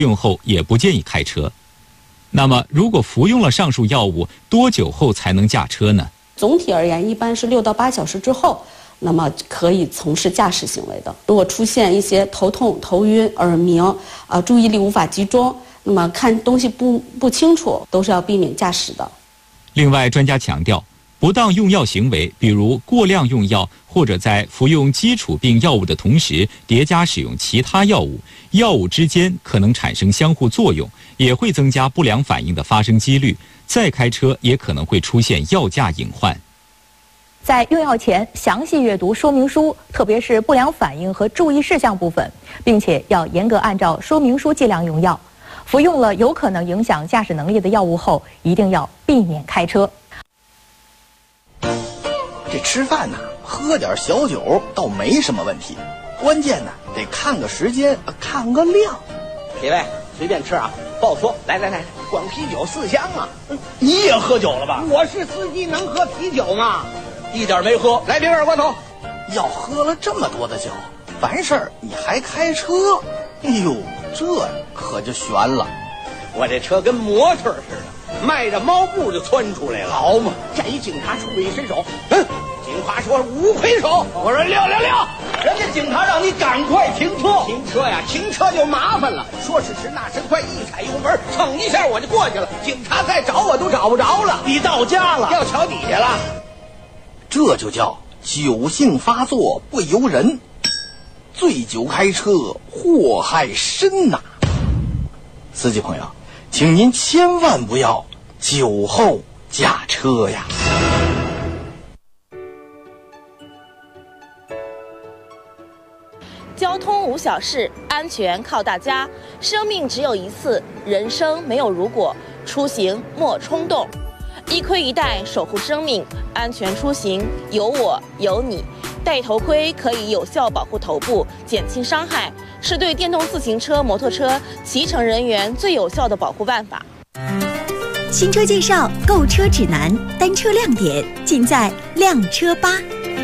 用后也不建议开车。那么，如果服用了上述药物，多久后才能驾车呢？ 总体而言，一般是6到8小时之后，那么可以从事驾驶行为的。如果出现一些头痛、头晕、耳鸣注意力无法集中，那么看东西不清楚，都是要避免驾驶的。 另外，专家强调，不当用药行为，比如过量用药，或者在服用基础病药物的同时叠加使用其他药物，药物之间可能产生相互作用，也会增加不良反应的发生几率。再开车也可能会出现药驾隐患。 在用药前详细阅读说明书，特别是不良反应和注意事项部分，并且要严格按照说明书剂量用药。服用了有可能影响驾驶能力的药物后，一定要避免开车。 这吃饭呢，喝点小酒倒没什么问题，关键呢得看个时间，看个量。 几位随便吃啊，报说来，光啤酒4箱啊！ 你也喝酒了吧？ 我是司机，能喝啤酒吗？一点没喝。来瓶二锅头。 要喝了这么多的酒，完事儿你还开车？哎呦，这可就悬了。 我这车跟模特似的，迈着猫步就窜出来了。好嘛，这一警察出了一伸手，警察说5魁首，我说6，人家警察让你赶快停车。停车呀，停车就麻烦了。说时迟，那时快，一踩油门，蹭一下我就过去了。警察再找我都找不着了。 你到家了， 掉桥底下了。 这就叫酒性发作不由人，醉酒开车祸害深呐。司机朋友，请您千万不要酒后驾车呀。 交通无小事，安全靠大家。生命只有一次，人生没有如果，出行莫冲动。一盔一带，守护生命，安全出行有我有你。戴头盔可以有效保护头部，减轻伤害，是对电动自行车、摩托车骑乘人员最有效的保护办法。 新车介绍、购车指南、单车亮点，尽在靓车吧。